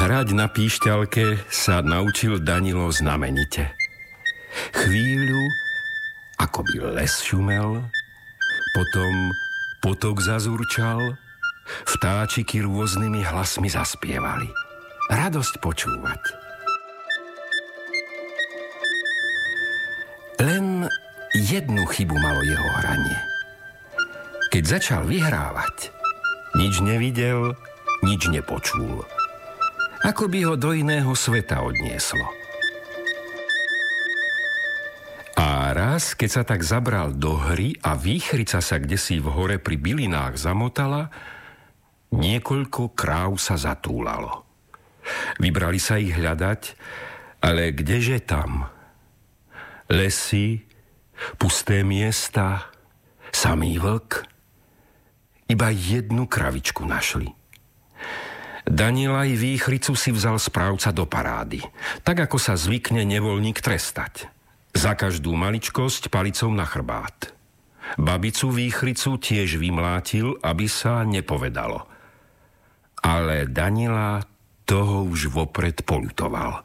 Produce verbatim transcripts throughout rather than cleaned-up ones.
Hrať na píšťalke sa naučil Danilo znamenite. Chvíľu, ako by les šumel, potom potok zazurčal, vtáčiky rôznymi hlasmi zaspievali. Radosť počúvať. Len jednu chybu malo jeho hranie. Keď začal vyhrávať, nič nevidel, nič nepočul. Ako by ho do iného sveta odnieslo. A raz, keď sa tak zabral do hry a výchrica sa kdesi v hore pri bylinách zamotala, niekoľko kráv sa zatúlalo. Vybrali sa ich hľadať, ale kdeže tam? Lesy, pusté miesta, samý vlk. Iba jednu kravičku našli. Danila i výchricu si vzal správca do parády, tak ako sa zvykne nevoľník trestať. Za každú maličkosť palicou na chrbát. Babicu výchricu tiež vymlátil, aby sa nepovedalo. Ale Danila toho už vopred polutoval.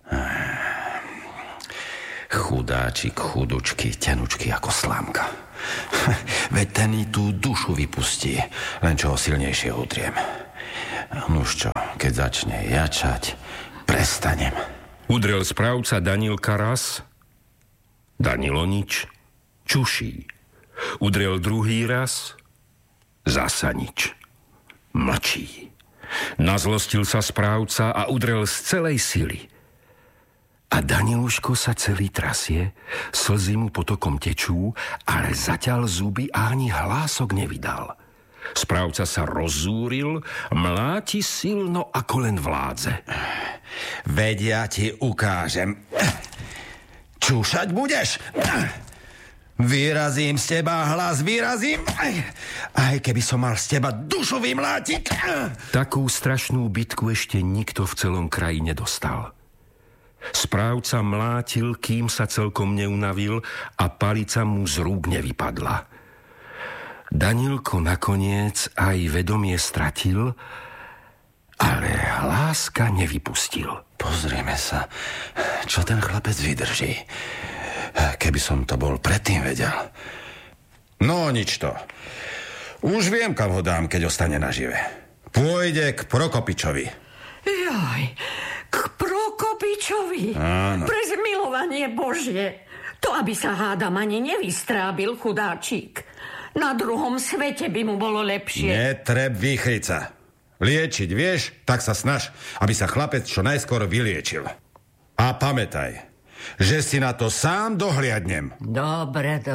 Chudáčik, chudučky, tenučky ako slámka. Veď ten i tú dušu vypustí, len čo ho silnejšie utriem. Nuž čo, keď začne jačať, prestanem. Udrel správca Danilka raz, Danilo nič, čuší. Udrel druhý raz, zasa nič, mlčí. Nazlostil sa správca a udrel z celej sily. A Daniluško sa celý trasie, slzy mu potokom tečú, ale zatiaľ zuby a ani hlások nevydal. Správca sa rozzúril, mláti silno, ako len vládze. Veď ja ti ukážem. Čúšať budeš? Vyrazím z teba hlas, vyrazím. Aj keby som mal z teba dušu vymlátiť. Takú strašnú bitku ešte nikto v celom kraji nedostal. Správca mlátil, kým sa celkom neunavil a palica mu z rúk nevypadla. Danilko nakoniec aj vedomie stratil, ale hláska nevypustil. Pozrieme sa, čo ten chlapec vydrží. Keby som to bol predtým vedel. No, nič to. Už viem, kam ho dám, keď ostane nažive. Pôjde k Prokopičovi. Jaj, k Prokopičovi? Áno. Pre zmilovanie Božie. To, aby sa hádam ani nevystrábil, chudáčik. Na druhom svete by mu bolo lepšie. Netreb, výchrica. Liečiť vieš, tak sa snaž, aby sa chlapec čo najskôr vyliečil. A pamätaj, že si na to sám dohliadnem. Dobre, dobre.